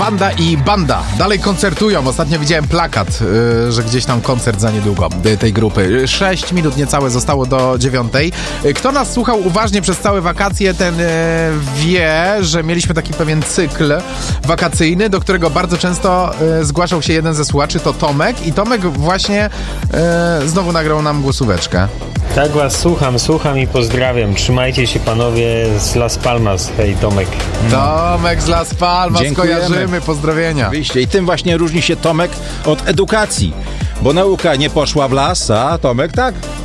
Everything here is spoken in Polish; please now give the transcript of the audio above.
Panda i Banda dalej koncertują. Ostatnio widziałem plakat, że gdzieś tam koncert za niedługo tej grupy. 6 minut niecałe zostało do 9. Kto nas słuchał uważnie przez całe wakacje, ten wie, że mieliśmy taki pewien cykl wakacyjny, do którego bardzo często zgłaszał się jeden ze słuchaczy, to Tomek. I Tomek właśnie znowu nagrał nam głosóweczkę. Tak was słucham i pozdrawiam. Trzymajcie się panowie z Las Palmas. Hej, Tomek. Tomek z Las Palmas, Dziękujemy. kojarzymy, pozdrowienia. Oczywiście. I tym właśnie różni się Tomek od edukacji, bo nauka nie poszła w las, a Tomek tak.